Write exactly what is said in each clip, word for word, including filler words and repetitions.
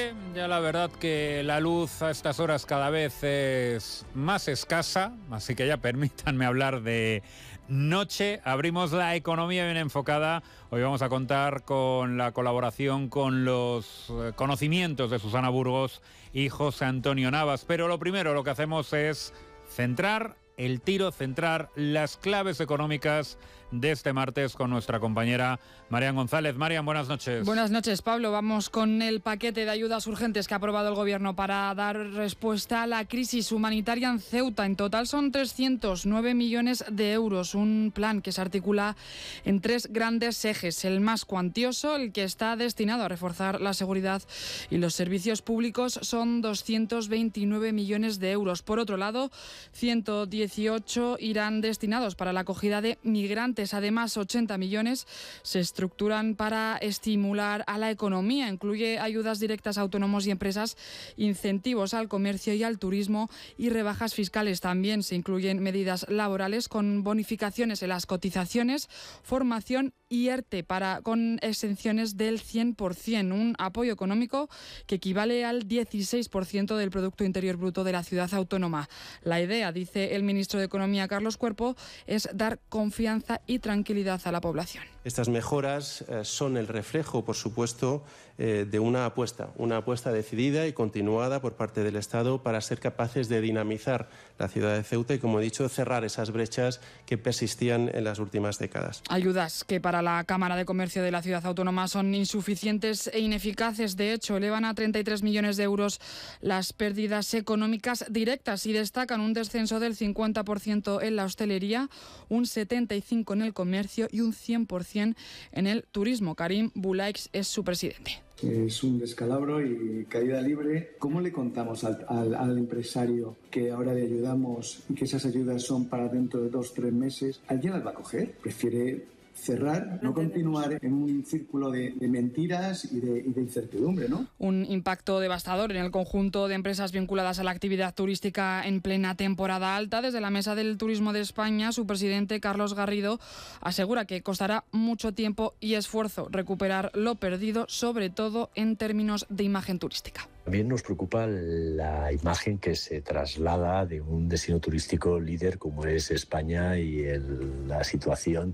Ya la verdad que la luz a estas horas cada vez es más escasa, así que ya permítanme hablar de noche. Abrimos la economía bien enfocada. Hoy vamos a contar con la colaboración, con los conocimientos de Susana Burgos y José Antonio Navas. Pero lo primero, lo que hacemos es centrar el tiro, centrar las claves económicas de este martes con nuestra compañera Marian González. Marian, buenas noches. Buenas noches, Pablo. Vamos con el paquete de ayudas urgentes que ha aprobado el Gobierno para dar respuesta a la crisis humanitaria en Ceuta. En total son trescientos nueve millones de euros, un plan que se articula en tres grandes ejes. El más cuantioso, el que está destinado a reforzar la seguridad y los servicios públicos, son doscientos veintinueve millones de euros. Por otro lado, ciento dieciocho irán destinados para la acogida de migrantes. Además, ochenta millones se estructuran para estimular a la economía. Incluye ayudas directas a autónomos y empresas, incentivos al comercio y al turismo y rebajas fiscales. También se incluyen medidas laborales con bonificaciones en las cotizaciones, formación y ERTE para, con exenciones del cien por ciento. Un apoyo económico que equivale al dieciséis por ciento del Producto Interior Bruto de la ciudad autónoma. La idea, dice el ministro de Economía, Carlos Cuerpo, es dar confianza y tranquilidad a la población. Estas mejoras eh, son el reflejo, por supuesto, eh, de una apuesta, una apuesta decidida y continuada por parte del Estado para ser capaces de dinamizar la ciudad de Ceuta y, como he dicho, cerrar esas brechas que persistían en las últimas décadas. Ayudas que para la Cámara de Comercio de la ciudad autónoma son insuficientes e ineficaces. De hecho, elevan a treinta y tres millones de euros las pérdidas económicas directas y destacan un descenso del cincuenta por ciento en la hostelería, un setenta y cinco por ciento en el comercio y un cien por ciento en el turismo. Karim Bulaix es su presidente. Es un descalabro y caída libre. ¿Cómo le contamos al, al, al empresario que ahora le ayudamos y que esas ayudas son para dentro de dos, tres meses? ¿Alguien las va a coger? Prefiere cerrar, no continuar en un círculo de, de mentiras y de, y de incertidumbre, ¿no? Un impacto devastador en el conjunto de empresas vinculadas a la actividad turística en plena temporada alta. Desde la Mesa del Turismo de España, su presidente, Carlos Garrido, asegura que costará mucho tiempo y esfuerzo recuperar lo perdido, sobre todo en términos de imagen turística. También nos preocupa la imagen que se traslada de un destino turístico líder como es España y el, la situación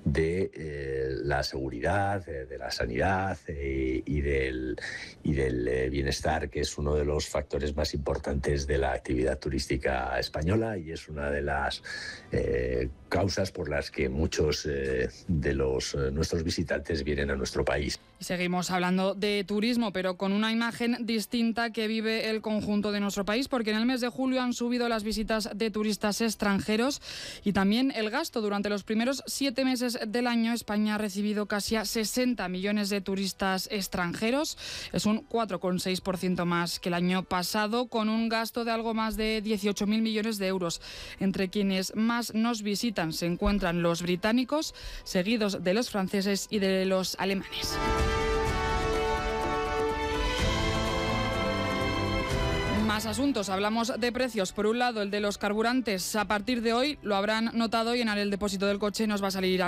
de eh, la seguridad, de, de la sanidad eh, y del, y del eh, bienestar, que es uno de los factores más importantes de la actividad turística española y es una de las eh, causas por las que muchos eh, de los eh, nuestros visitantes vienen a nuestro país. Y seguimos hablando de turismo, pero con una imagen distinta que vive el conjunto de nuestro país, porque en el mes de julio han subido las visitas de turistas extranjeros y también el gasto. Durante los primeros siete meses del año, España ha recibido casi a sesenta millones de turistas extranjeros. Es un cuatro coma seis por ciento más que el año pasado, con un gasto de algo más de dieciocho mil millones de euros. Entre quienes más nos visitan se encuentran los británicos, seguidos de los franceses y de los alemanes. Más asuntos, hablamos de precios. Por un lado, el de los carburantes. A partir de hoy, lo habrán notado, llenar el depósito del coche nos va a salir